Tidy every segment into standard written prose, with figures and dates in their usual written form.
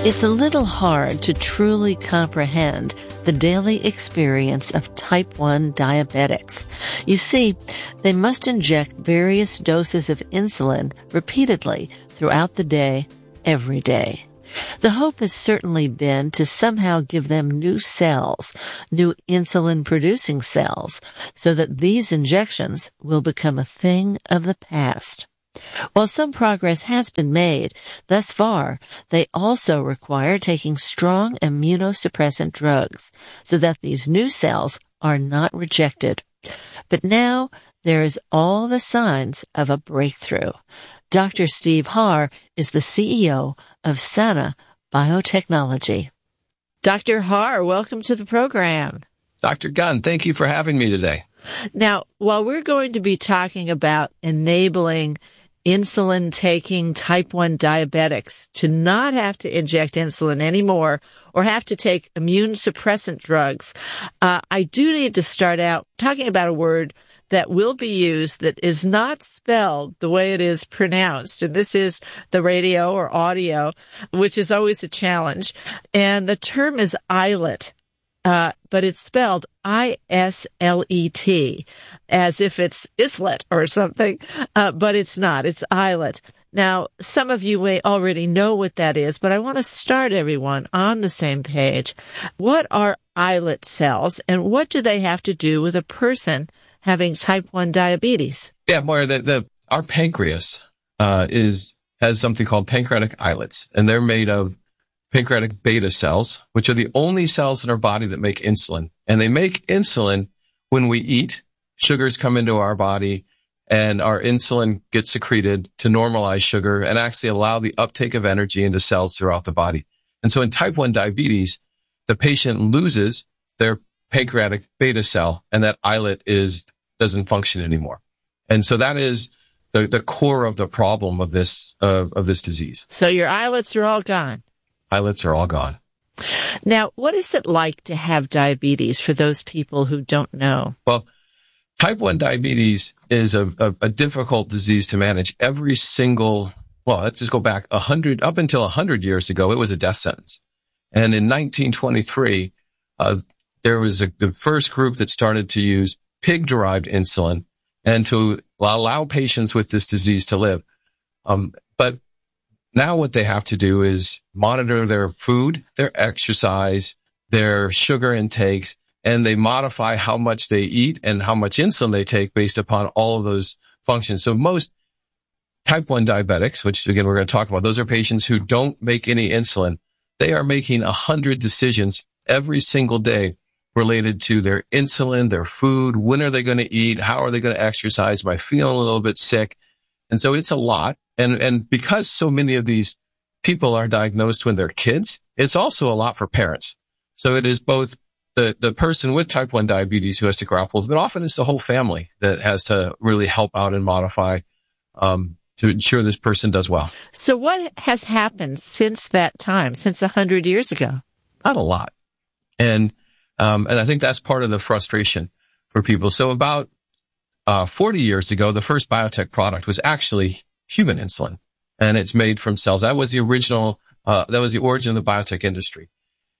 It's a little hard to truly comprehend the daily experience of type 1 diabetics. You see, they must inject various doses of insulin repeatedly throughout the day, every day. The hope has certainly been to somehow give them new cells, new insulin-producing cells, so that these injections will become a thing of the past. While some progress has been made, thus far, they also require taking strong immunosuppressant drugs so that these new cells are not rejected. But now there is all the signs of a breakthrough. Dr. Steve Harr is the CEO of Sana Biotechnology. Dr. Harr, welcome to the program. Dr. Gunn, thank you for having me today. Now, while we're going to be talking about enabling insulin-taking type 1 diabetics to not have to inject insulin anymore or have to take immune suppressant drugs, I do need to start out talking about a word that will be used that is not spelled the way it is pronounced. And this is the radio or audio, which is always a challenge. And the term is islet. But it's spelled I-S-L-E-T, as if it's islet or something, but it's not. It's islet. Now, some of you may already know what that is, but I want to start everyone on the same page. What are islet cells, and what do they have to do with a person having type 1 diabetes? Yeah, Moira, our pancreas has something called pancreatic islets, and they're made of pancreatic beta cells, which are the only cells in our body that make insulin. And they make insulin when we eat. Sugars come into our body, and our insulin gets secreted to normalize sugar and actually allow the uptake of energy into cells throughout the body. And so in type 1 diabetes, the patient loses their pancreatic beta cell, and that islet doesn't function anymore. And so that is the core of the problem of this disease. So your islets are all gone. Islets are all gone. Now, what is it like to have diabetes for those people who don't know? Well, type 1 diabetes is a difficult disease to manage. Let's just go back up until 100 years ago, it was a death sentence. And in 1923, there was the first group that started to use pig-derived insulin and to allow patients with this disease to live. But now what they have to do is monitor their food, their exercise, their sugar intakes, and they modify how much they eat and how much insulin they take based upon all of those functions. So most type 1 diabetics, which again we're going to talk about, those are patients who don't make any insulin. They are making 100 decisions every single day related to their insulin, their food, when are they going to eat, how are they going to exercise, am I feeling a little bit sick? And so it's a lot. And because so many of these people are diagnosed when they're kids, it's also a lot for parents. So it is both the person with type 1 diabetes who has to grapple with it, but often it's the whole family that has to really help out and modify to ensure this person does well. So what has happened since that time, since 100 years ago? Not a lot. And I think that's part of the frustration for people. So about 40 years ago, the first biotech product was actually human insulin, and it's made from cells. That was the original, that was the origin of the biotech industry.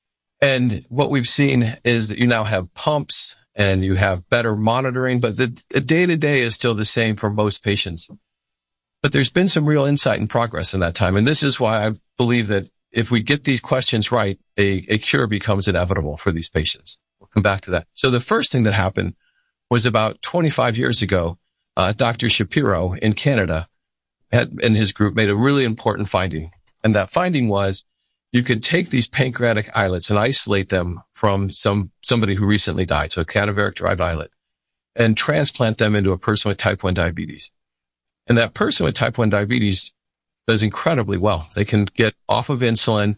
And what we've seen is that you now have pumps and you have better monitoring, but the day-to-day is still the same for most patients. But there's been some real insight and progress in that time. And this is why I believe that if we get these questions right, a cure becomes inevitable for these patients. We'll come back to that. So the first thing that happened was about 25 years ago, Dr. Shapiro in Canada and his group made a really important finding. And that finding was you could take these pancreatic islets and isolate them from somebody who recently died, so a cadaveric-derived islet, and transplant them into a person with type 1 diabetes. And that person with type 1 diabetes does incredibly well. They can get off of insulin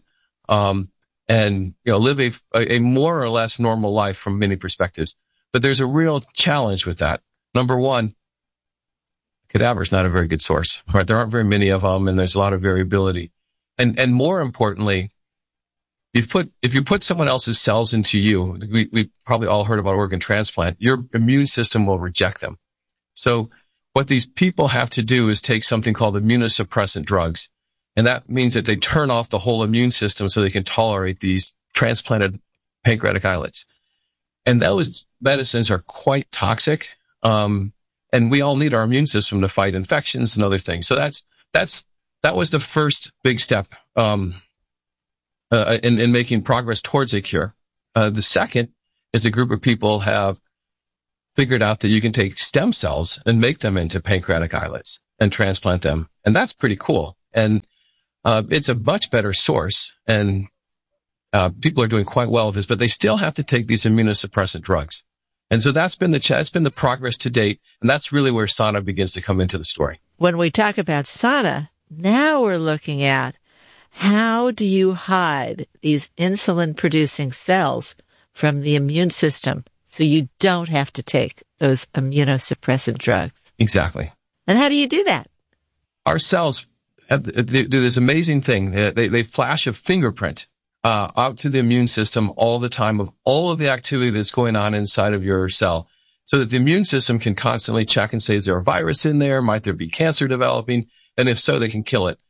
and live a more or less normal life from many perspectives. But there's a real challenge with that. Number one, cadaver is not a very good source, right? There aren't very many of them, and there's a lot of variability. And more importantly, if you put someone else's cells into you, we probably all heard about organ transplant, your immune system will reject them. So what these people have to do is take something called immunosuppressant drugs. And that means that they turn off the whole immune system so they can tolerate these transplanted pancreatic islets. And those medicines are quite toxic. And we all need our immune system to fight infections and other things. So that was the first big step, in making progress towards a cure. The second is a group of people have figured out that you can take stem cells and make them into pancreatic islets and transplant them. And that's pretty cool. And it's a much better source. And people are doing quite well with this, but they still have to take these immunosuppressant drugs. And so that's been the progress to date. And that's really where Sana begins to come into the story. When we talk about Sana, now we're looking at how do you hide these insulin-producing cells from the immune system so you don't have to take those immunosuppressant drugs? Exactly. And how do you do that? Our cells do this amazing thing. They flash a fingerprint out to the immune system all the time of all of the activity that's going on inside of your cell, so that the immune system can constantly check and say, is there a virus in there? Might there be cancer developing? And if so, they can kill it.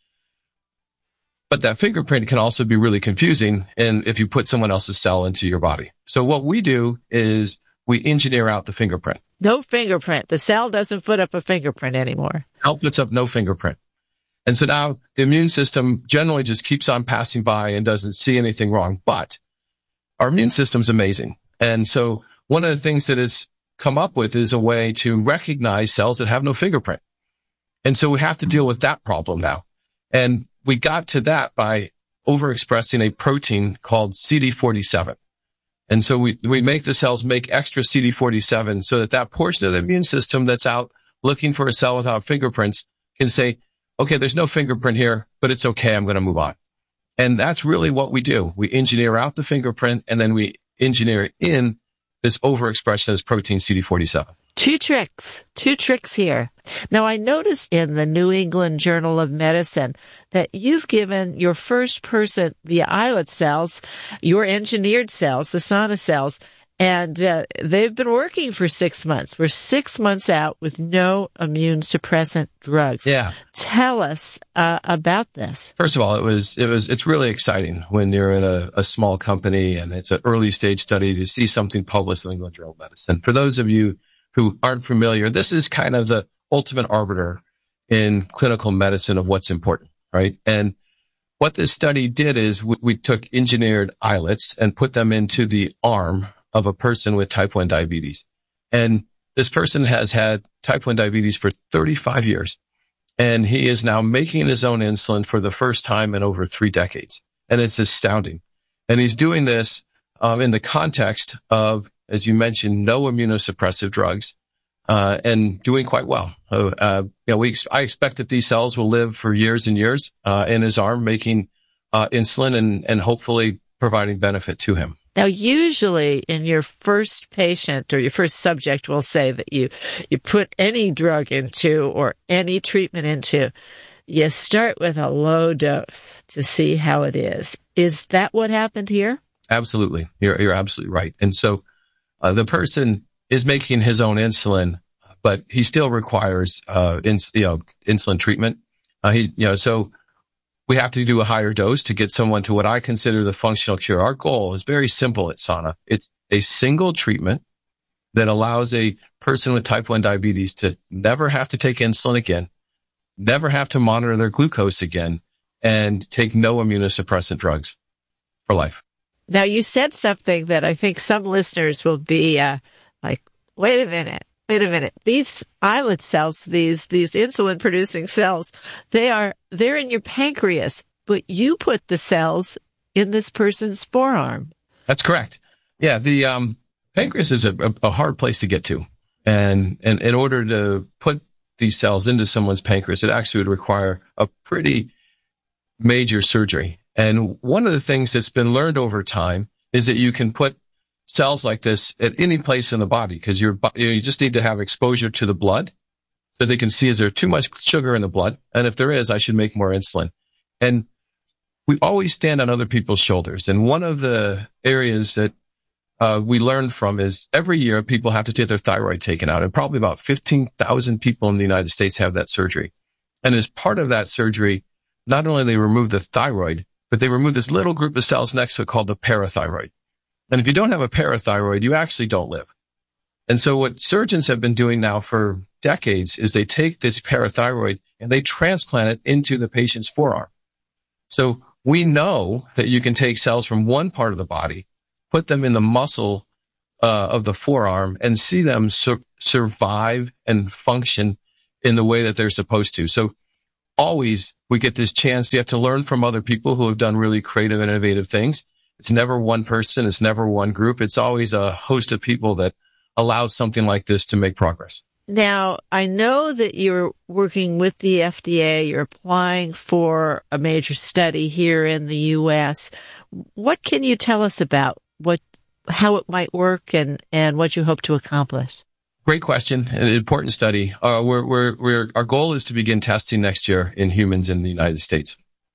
But that fingerprint can also be really confusing, and if you put someone else's cell into your body. So what we do is we engineer out the fingerprint. No fingerprint. The cell doesn't put up a fingerprint anymore. Cell puts up no fingerprint. And so now the immune system generally just keeps on passing by and doesn't see anything wrong. But our immune system's amazing. And so one of the things that it's come up with is a way to recognize cells that have no fingerprint. And so we have to deal with that problem now. And we got to that by overexpressing a protein called CD47. And so we make the cells make extra CD47 so that portion of the immune system that's out looking for a cell without fingerprints can say, okay, there's no fingerprint here, but it's okay. I'm going to move on. And that's really what we do. We engineer out the fingerprint, and then we engineer in this overexpression of this protein CD47. Two tricks here. Now, I noticed in the New England Journal of Medicine that you've given your first person the islet cells, your engineered cells, the Sana cells, and they've been working for 6 months. We're 6 months out with no immune suppressant drugs. Yeah. Tell us about this. First of all, it's really exciting when you're in a small company and it's an early stage study to see something published in the New England Journal of Medicine. For those of you who aren't familiar, this is kind of the ultimate arbiter in clinical medicine of what's important, right? And what this study did is we took engineered islets and put them into the arm of a person with type 1 diabetes. And this person has had type 1 diabetes for 35 years. And he is now making his own insulin for the first time in over 3 decades. And it's astounding. And he's doing this in the context of, as you mentioned, no immunosuppressive drugs, and doing quite well. I expect that these cells will live for years and years, in his arm, making, insulin and hopefully providing benefit to him. Now, usually in your first patient or your first subject, we'll say that you put any drug into or any treatment into, you start with a low dose to see how it is. Is that what happened here? Absolutely. You're absolutely right. And so, the person is making his own insulin, but he still requires, insulin treatment. So we have to do a higher dose to get someone to what I consider the functional cure. Our goal is very simple at Sana. It's a single treatment that allows a person with type 1 diabetes to never have to take insulin again, never have to monitor their glucose again, and take no immunosuppressant drugs for life. Now, you said something that I think some listeners will be like, wait a minute. These islet cells, these insulin-producing cells, they're in your pancreas, but you put the cells in this person's forearm. That's correct. Yeah, the pancreas is a hard place to get to. And in order to put these cells into someone's pancreas, it actually would require a pretty major surgery. And one of the things that's been learned over time is that you can put cells like this at any place in the body because you just need to have exposure to the blood so they can see, is there too much sugar in the blood? And if there is, I should make more insulin. And we always stand on other people's shoulders. And one of the areas that we learned from is every year people have to get their thyroid taken out. And probably about 15,000 people in the United States have that surgery. And as part of that surgery, not only they remove the thyroid, but they remove this little group of cells next to it called the parathyroid. And if you don't have a parathyroid, you actually don't live. And so what surgeons have been doing now for decades is they take this parathyroid and they transplant it into the patient's forearm. So we know that you can take cells from one part of the body, put them in the muscle of the forearm, and see them survive and function in the way that they're supposed to. So always we get this chance. You have to learn from other people who have done really creative and innovative things. It's never one person. It's never one group. It's always a host of people that allows something like this to make progress. Now, I know that you're working with the FDA. You're applying for a major study here in the U.S. What can you tell us about how it might work and what you hope to accomplish? Great question. An important study. Our goal is to begin testing next year in humans in the United States.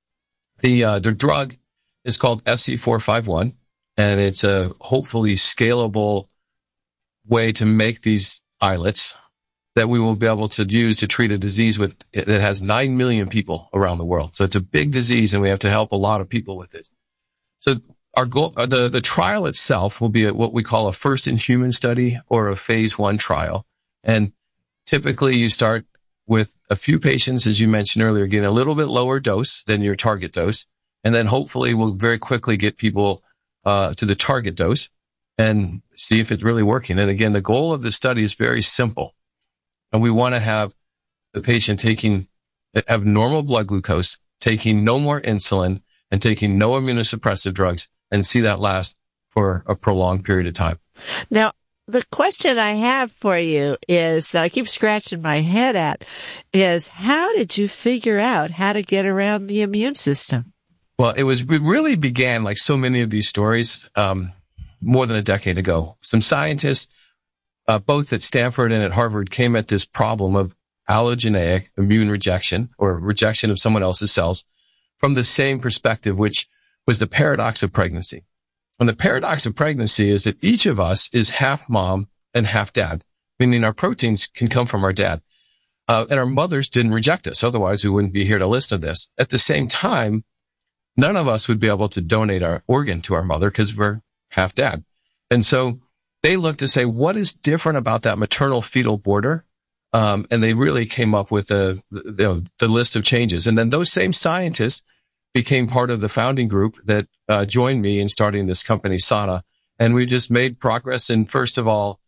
The drug is called SC451, and it's a hopefully scalable way to make these islets that we will be able to use to treat a disease that has 9 million people around the world. So it's a big disease, and we have to help a lot of people with it. So our goal, the trial itself will be what we call a first-in-human study or a phase 1 trial. And typically you start with a few patients, as you mentioned earlier, getting a little bit lower dose than your target dose. And then hopefully we'll very quickly get people to the target dose and see if it's really working. And again, the goal of the study is very simple. And we want to have the patient have normal blood glucose, taking no more insulin, and taking no immunosuppressive drugs, and see that last for a prolonged period of time. Now, the question I have for you is, that I keep scratching my head at, is how did you figure out how to get around the immune system? Well, it really began like so many of these stories, more than a decade ago. Some scientists, both at Stanford and at Harvard, came at this problem of allogeneic immune rejection or rejection of someone else's cells from the same perspective, which was the paradox of pregnancy. And the paradox of pregnancy is that each of us is half mom and half dad, meaning our proteins can come from our dad. And our mothers didn't reject us. Otherwise, we wouldn't be here to listen to this. At the same time, none of us would be able to donate our organ to our mother because we're half dad. And so they looked to say, what is different about that maternal fetal border? And they really came up with the list of changes. And then those same scientists became part of the founding group that joined me in starting this company, Sana. And we just made progress in, first of all,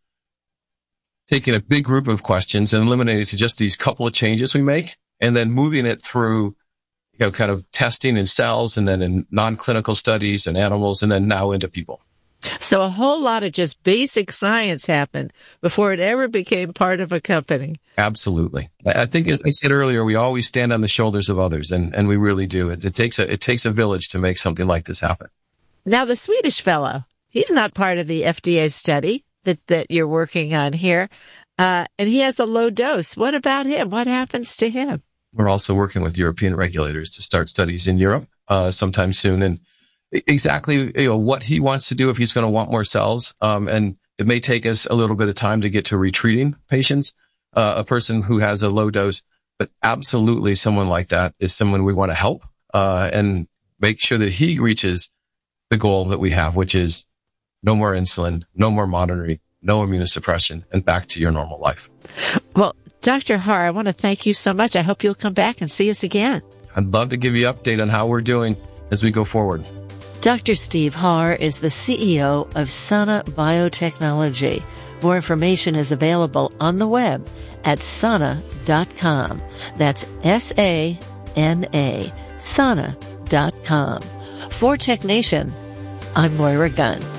taking a big group of questions and eliminating it to just these couple of changes we make, and then moving it through, kind of testing in cells and then in non-clinical studies and animals, and then now into people. So a whole lot of just basic science happened before it ever became part of a company. Absolutely. I think, as I said earlier, we always stand on the shoulders of others, and we really do. It takes a village to make something like this happen. Now, the Swedish fellow, he's not part of the FDA study that you're working on here, and he has a low dose. What about him? What happens to him? We're also working with European regulators to start studies in Europe sometime soon, and exactly what he wants to do, if he's going to want more cells. And it may take us a little bit of time to get to retreating patients, a person who has a low dose, but absolutely someone like that is someone we want to help and make sure that he reaches the goal that we have, which is no more insulin, no more monitoring, no immunosuppression, and back to your normal life. Well, Dr. Har, I want to thank you so much. I hope you'll come back and see us again. I'd love to give you an update on how we're doing as we go forward. Dr. Steve Har is the CEO of Sana Biotechnology. More information is available on the web at sana.com. That's SANA, sana.com. For Tech Nation, I'm Moira Gunn.